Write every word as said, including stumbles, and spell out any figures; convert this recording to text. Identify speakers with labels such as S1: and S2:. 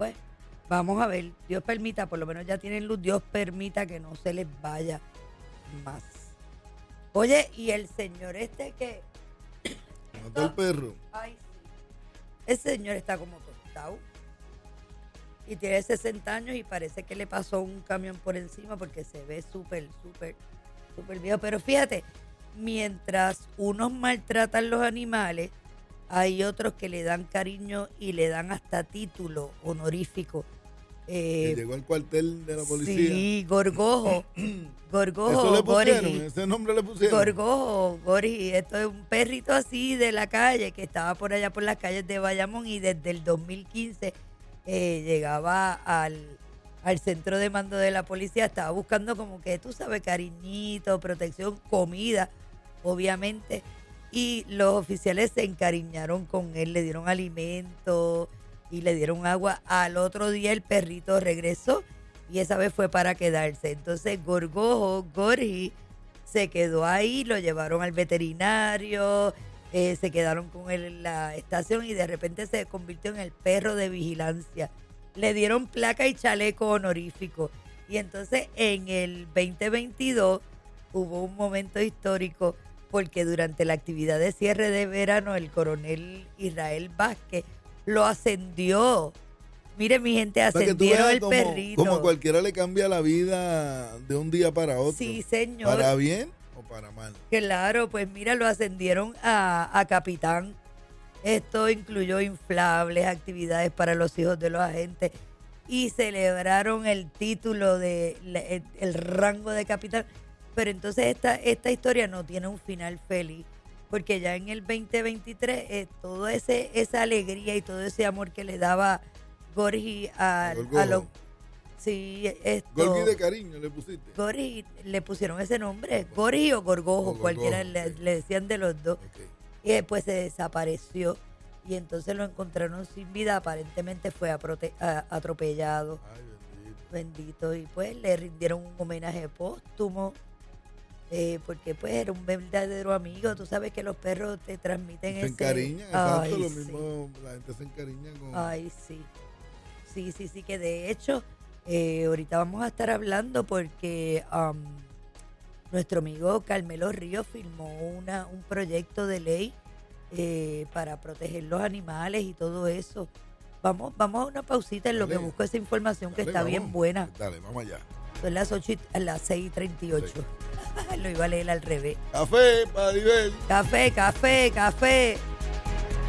S1: pues vamos a ver, Dios permita, por lo menos ya tienen luz, Dios permita que no se les vaya más. Oye, y el señor este que...
S2: Mató el perro.
S1: Ay, sí. Ese señor está como tostado. Y tiene sesenta años y parece que le pasó un camión por encima porque se ve súper, súper, súper viejo. Pero fíjate, mientras unos maltratan los animales, hay otros que le dan cariño y le dan hasta título honorífico.
S2: Eh, llegó al cuartel de la policía.
S1: Sí, Gorgojo. Gorgojo.
S2: Eso le pusieron,
S1: Gorgi.
S2: ese nombre le pusieron.
S1: Gorgojo, Gorgi. Esto es un perrito así de la calle que estaba por allá por las calles de Bayamón y desde el dos mil quince eh, llegaba al, al centro de mando de la policía. Estaba buscando como que, tú sabes, cariñito, protección, comida, obviamente. Y los oficiales se encariñaron con él, le dieron alimento y le dieron agua. Al otro día el perrito regresó y esa vez fue para quedarse. Entonces Gorgojo, Gorgi, se quedó ahí, lo llevaron al veterinario, eh, se quedaron con él en la estación y de repente se convirtió en el perro de vigilancia. Le dieron placa y chaleco honorífico. Y entonces en el veinte veintidós hubo un momento histórico porque durante la actividad de cierre de verano el coronel Israel Vázquez lo ascendió. Mire, mi gente, ascendieron el
S2: como,
S1: perrito.
S2: Como cualquiera le cambia la vida de un día para otro.
S1: Sí, señor.
S2: ¿Para bien o para mal?
S1: Claro, pues mira, lo ascendieron a, a capitán. Esto incluyó inflables, actividades para los hijos de los agentes y celebraron el título de el, el rango de capitán. Pero entonces esta, esta historia no tiene un final feliz, porque ya en el veinte veintitrés eh, toda ese, esa alegría y todo ese amor que le daba Gorgi a, a los... Sí, esto...
S2: Gorgi de cariño le pusiste.
S1: Gorgi, le pusieron ese nombre, Gorgi o Gorgojo, o Gorgojo cualquiera okay. le, le decían de los dos. Okay. Y después se desapareció y entonces lo encontraron sin vida, aparentemente fue aprote- a, atropellado.
S2: Ay, bendito.
S1: Bendito, y pues le rindieron un homenaje póstumo. Eh, porque pues era un verdadero amigo. Tú sabes que los perros te transmiten
S2: se
S1: ese...
S2: encariñan, exacto,
S1: Ay,
S2: lo
S1: sí.
S2: mismo, la gente se encariña con...
S1: Ay, sí. Sí, sí, sí, que de hecho, eh, ahorita vamos a estar hablando porque um, nuestro amigo Carmelo Ríos firmó una, un proyecto de ley eh, para proteger los animales y todo eso. Vamos, vamos a una pausita en dale, lo que busco esa información dale, que está
S2: vamos,
S1: bien buena.
S2: Dale, vamos allá.
S1: Son las ocho y, a las seis y treinta y ocho. Sí. Lo iba a leer al revés.
S2: Café, para Diver.
S1: Café, café, café.